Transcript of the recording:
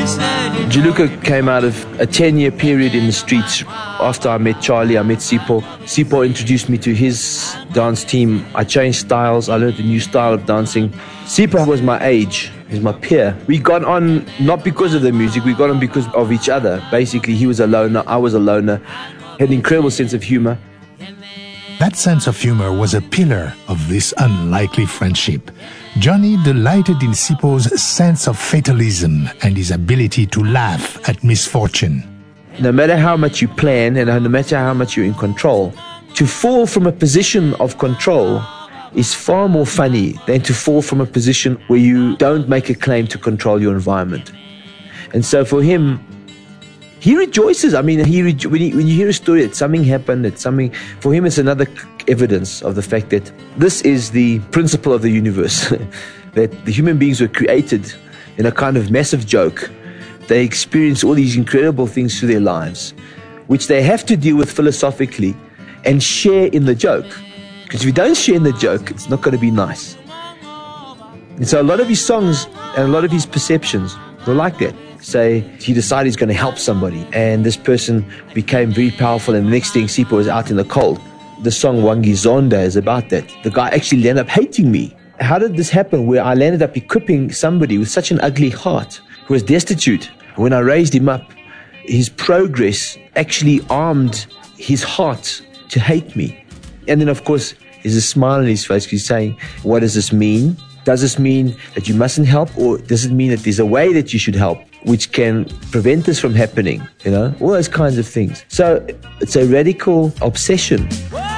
Juluka came out of a 10-year period in the streets. After I met Charlie, I met Sipho. Sipho introduced me to his dance team. I changed styles. I learned a new style of dancing. Sipho was my age. He's my peer. We got on not because of the music. We got on because of each other. Basically, he was a loner. I was a loner. Had an incredible sense of humor. That sense of humor was a pillar of this unlikely friendship. Johnny delighted in Sipho's sense of fatalism and his ability to laugh at misfortune. No matter how much you plan and no matter how much you're in control, to fall from a position of control is far more funny than to fall from a position where you don't make a claim to control your environment. And so for him, he rejoices. I mean, when you hear a story that something happened, for him it's another evidence of the fact that this is the principle of the universe, that the human beings were created in a kind of massive joke. They experience all these incredible things through their lives, which they have to deal with philosophically and share in the joke. Because if you don't share in the joke, it's not going to be nice. And so a lot of his songs and a lot of his perceptions were like that. Say he decided he's going to help somebody, and this person became very powerful, and the next thing Sipho was out in the cold. The song Wangizonda is about that. The guy actually ended up hating me. How did this happen where I landed up equipping somebody with such an ugly heart who was destitute? When I raised him up, his progress actually armed his heart to hate me. And then of course there's a smile on his face. He's saying, what does this mean? Does this mean that you mustn't help, or does it mean that there's a way that you should help which can prevent this from happening? All those kinds of things. So it's a radical obsession.